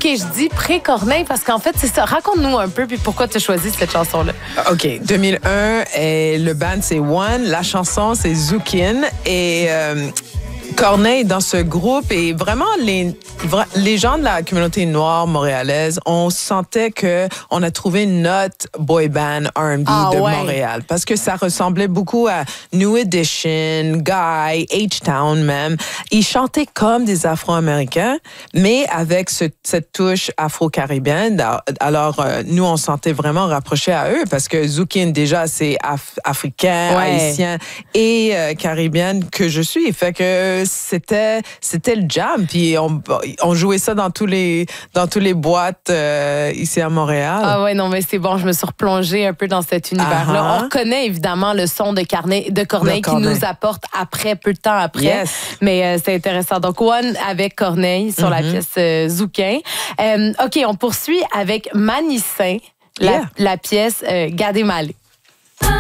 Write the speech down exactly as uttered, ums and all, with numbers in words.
je dis pré-Corneille parce qu'en fait, c'est ça. Raconte-nous un peu puis pourquoi tu as choisi cette chanson-là. OK. deux mille un, et le band, c'est One. La chanson, c'est Zoukin. Et euh, Corneille, dans ce groupe, et vraiment, les, les gens de la communauté noire montréalaise, on sentait qu'on a trouvé notre boy band R and B ah, de ouais. Montréal. Parce que ça ressemblait beaucoup à New Edition, Guy, H-Town même. Ils chantaient comme des Afro-Américains, mais avec ce, cette touche afro-caribéenne. Alors, euh, nous, on se sentait vraiment rapprochés à eux parce que Zoukin, déjà, c'est af- africain, ouais. haïtien et euh, caribéenne que je suis. Fait que c'était c'était le jam. Puis on, on jouait ça dans tous les dans tous les boîtes euh, ici à Montréal. Ah ouais, non, mais c'est bon. Je me suis replongée un peu dans cet univers-là. Uh-huh. On reconnaît évidemment le son de, Carnet, de Corneille qui nous apporte après, peu de temps après. Yes. Mais euh, c'est intéressant. Donc, One avec Corneille sur mm-hmm. la pièce euh, Zoukin. Euh, OK, on poursuit avec Manissin, la, yeah. la pièce euh, Gadé Malé.